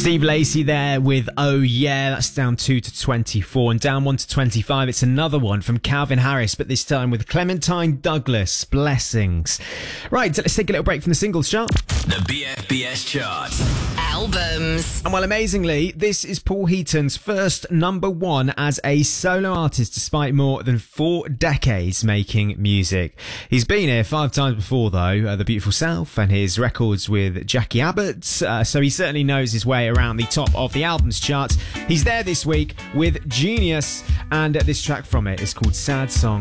Steve Lacy there with Oh Yeah. That's down 2 to 24. And down 1 to 25, it's another one from Calvin Harris, but this time with Clementine Douglas, Blessings. Right, let's take a little break from the singles chart. The BFBS chart. Albums. And well, amazingly, this is Paul Heaton's first number one as a solo artist despite more than 4 decades making music. He's been here 5 times before though, The Beautiful South and his records with Jackie Abbott, so he certainly knows his way around the top of the albums charts. He's there this week with Genius, and this track from it is called Sad Song.